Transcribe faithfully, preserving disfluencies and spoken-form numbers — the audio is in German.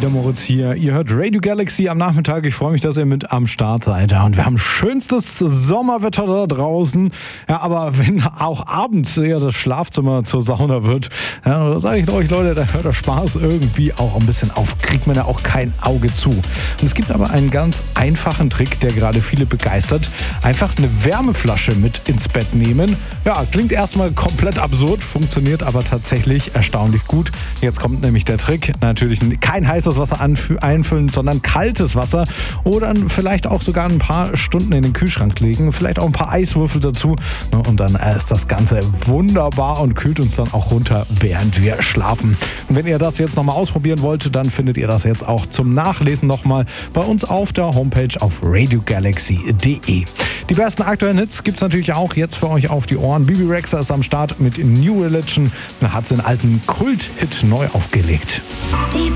der Moritz hier. Ihr hört Radio Galaxy am Nachmittag. Ich freue mich, dass ihr mit am Start seid. Und wir haben schönstes Sommerwetter da draußen. Ja, aber wenn auch abends eher das Schlafzimmer zur Sauna wird, ja, da sage ich euch, Leute, da hört der Spaß irgendwie auch ein bisschen auf. Kriegt man ja auch kein Auge zu. Und es gibt aber einen ganz einfachen Trick, der gerade viele begeistert. Einfach eine Wärmeflasche mit ins Bett nehmen. Ja, klingt erstmal komplett absurd, funktioniert aber tatsächlich erstaunlich gut. Jetzt kommt nämlich der Trick. Natürlich kein heißes Wasser anf- einfüllen, sondern kaltes Wasser oder vielleicht auch sogar ein paar Stunden in den Kühlschrank legen. Vielleicht auch ein paar Eiswürfel dazu. Und dann ist das Ganze wunderbar und kühlt uns dann auch runter, während wir schlafen. Und wenn ihr das jetzt nochmal ausprobieren wollt, dann findet ihr das jetzt auch zum Nachlesen nochmal bei uns auf der Homepage auf radio galaxy punkt de. Die besten aktuellen Hits gibt es natürlich auch jetzt für euch auf die Ohren. Bibi Rexha ist am Start mit New Religion. Da hat sie einen alten Kult-Hit neu aufgelegt. Die